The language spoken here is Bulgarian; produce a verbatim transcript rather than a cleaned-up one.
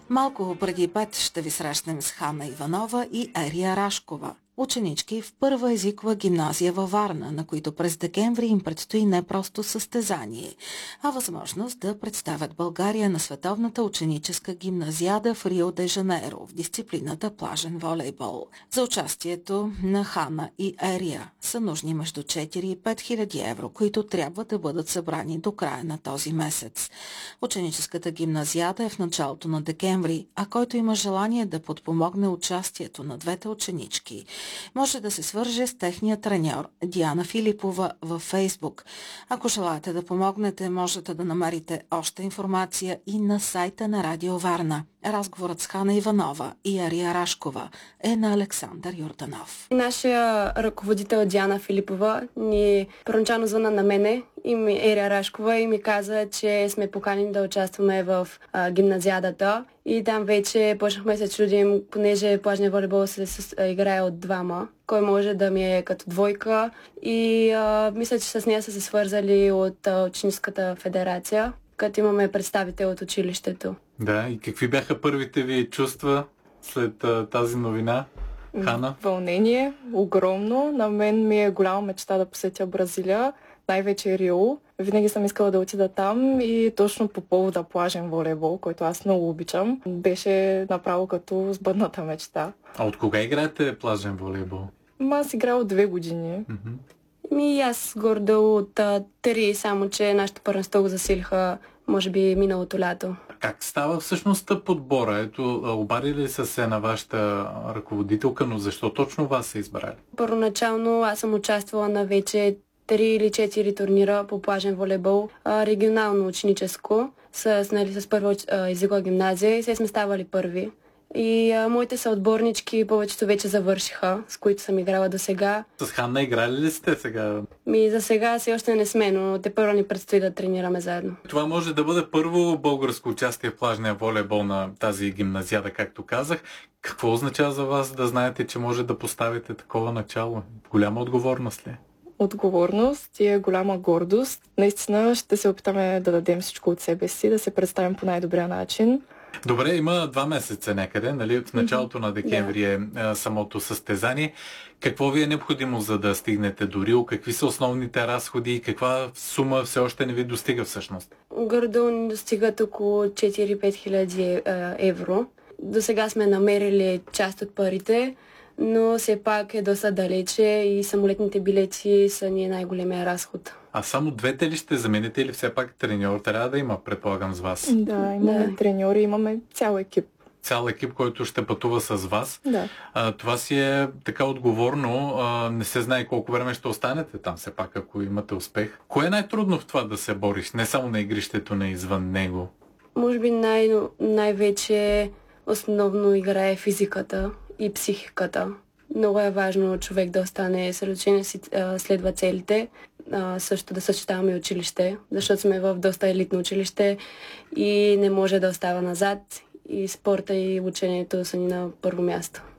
Малко преди пет ще ви срещнем с Хана Иванова и Ерия Рашкова, ученички в първа езикова гимназия във Варна, на които през декември им предстои не просто състезание, а възможност да представят България на Световната ученическа гимназиада в Рио де Жанейро в дисциплината плажен волейбол. За участието на Хана и Ерия са нужни между четири и пет хиляди евро, които трябва да бъдат събрани до края на този месец. Ученическата гимназиада е в началото на декември, а който има желание да подпомогне участието на двете ученички, може да се свърже с техния треньор Диана Филипова във Фейсбук. Ако желаете да помогнете, можете да намерите още информация и на сайта на Радио Варна. Разговорът с Хана Иванова и Ерия Рашкова е на Александър Йорданов. Нашия ръководител Диана Филипова ни първоначално звъна на мене и ми, Ерия Рашкова и ми каза, че сме поканени да участваме в а, гимназиадата. И там вече почнахме се чудим, понеже плажния волейбол се играе от двама, кой може да ми е като двойка. И а, мисля, че с нея са се свързали от а, ученическата федерация, като имаме представител от училището. Да, и какви бяха първите ви чувства след а, тази новина, Хана? Вълнение, огромно. На мен ми е голяма мечта да посетя Бразилия, най-вече Рио. Винаги съм искала да отида там и точно по повода плажен волейбол, който аз много обичам, беше направо като сбъдната мечта. А от кога играете плажен волейбол? Ма аз играя от две години. Mm-hmm. Ми аз гордо от а, три, само че нашето първенство го засилиха, може би, миналото лято. Как става всъщност подбора? Ето, обадили са се на вашата ръководителка, но защо точно вас са избрали? Първоначално аз съм участвала на вече три или четири турнира по плажен волейбол, а, регионално ученическо, с, нали, с първа а, езикова гимназия и се сме ставали първи. И а, моите съотборнички повечето вече завършиха, с които съм играла до сега. С Ханна играли ли сте сега? Ми за сега все още не сме, но те първо ни предстои да тренираме заедно. Това може да бъде първо българско участие в плажния волейбол на тази гимназиада, както казах. Какво означава за вас да знаете, че може да поставите такова начало? Голяма отговорност ли? Отговорност и е голяма гордост. Наистина ще се опитаме да дадем всичко от себе си, да се представим по най-добрия начин. Добре, има два месеца някъде, нали? В началото на декември е а, самото състезание. Какво ви е необходимо, за да стигнете до Рио? Какви са основните разходи и каква сума все още не ви достига всъщност? Гордо ни достигат около четири-пет хиляди евро. До сега сме намерили част от парите, но все пак е доста далече и самолетните билети са ни най-големия разход. А само двете ли ще замените или все пак треньор трябва да има, предполагам, с вас? Да, имаме да. треньори, имаме цял екип. Цял екип, който ще пътува с вас. Да. А, това си е така отговорно. А, не се знае колко време ще останете там, все пак, ако имате успех. Кое е най-трудно в това да се бориш? Не само на игрището, но и извън него. Може би най- най-вече основно играе физиката и психиката. Много е важно човек да остане съсредоточен, си следва целите, а, също да съчетаваме училище, защото сме в доста елитно училище и не може да остава назад. И спорта и учението са ни на първо място.